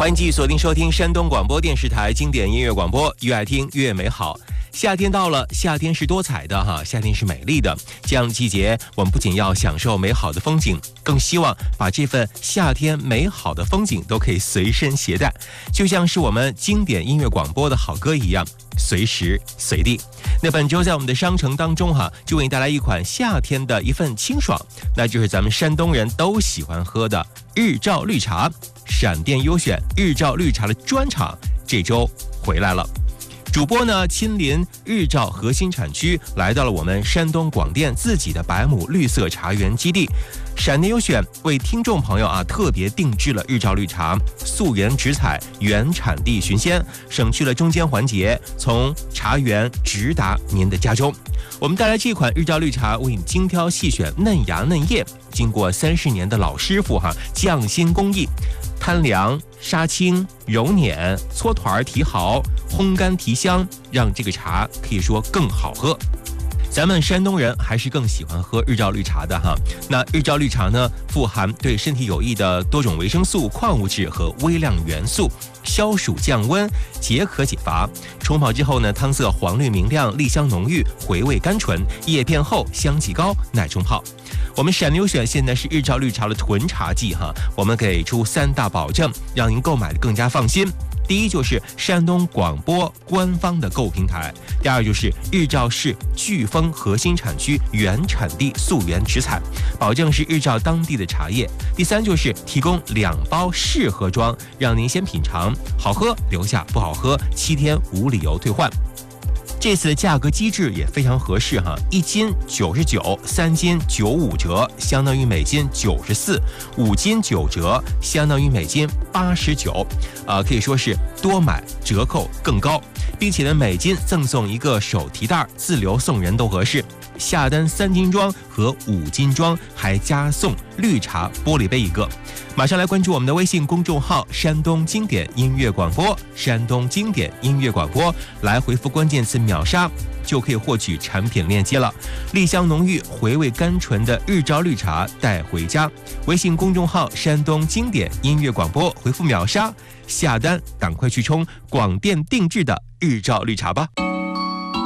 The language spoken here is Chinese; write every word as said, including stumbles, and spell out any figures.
欢迎继续锁定收听山东广播电视台经典音乐广播，越爱听越美好。夏天到了，夏天是多彩的哈，夏天是美丽的。这样的季节，我们不仅要享受美好的风景，更希望把这份夏天美好的风景都可以随身携带，就像是我们经典音乐广播的好歌一样，随时随地。那本周在我们的商城当中哈，就为你带来一款夏天的一份清爽，那就是咱们山东人都喜欢喝的日照绿茶。闪电优选日照绿茶的专场这周回来了。主播呢亲临日照核心产区，来到了我们山东广电自己的百亩绿色茶园基地。闪电优选为听众朋友啊特别定制了日照绿茶，溯源直采，原产地寻鲜，省去了中间环节，从茶园直达您的家中。我们带来这款日照绿茶，为你精挑细选嫩芽嫩叶，经过三十年的老师傅哈匠心工艺，摊凉、杀青、揉捻、搓团提毫、烘干提香，让这个茶可以说更好喝。咱们山东人还是更喜欢喝日照绿茶的哈。那日照绿茶呢，富含对身体有益的多种维生素、矿物质和微量元素，消暑降温、解渴解乏。冲泡之后呢，汤色黄绿明亮，栗香浓郁，回味甘醇，叶片厚，香气高，耐冲泡。我们闪牛选现在是日照绿茶的囤茶季哈，我们给出三大保证，让您购买的更加放心。第一就是山东广播官方的购物平台，第二就是日照市飓风核心产区原产地溯源直采，保证是日照当地的茶叶。第三就是提供两包试喝装，让您先品尝，好喝留下，不好喝七天无理由退换。这次的价格机制也非常合适哈，一斤九十九，三斤九五折，相当于每斤九十四；五斤九折，相当于每斤八十九。啊，可以说是多买折扣更高，并且呢，每斤赠送一个手提袋，自留送人都合适。下单三斤装和五斤装还加送绿茶玻璃杯一个。马上来关注我们的微信公众号山东经典音乐广播，山东经典音乐广播，来回复关键词秒杀就可以获取产品链接了。栗香浓郁回味甘醇的日照绿茶带回家，微信公众号山东经典音乐广播，回复秒杀下单，赶快去冲广电定制的日照绿茶吧。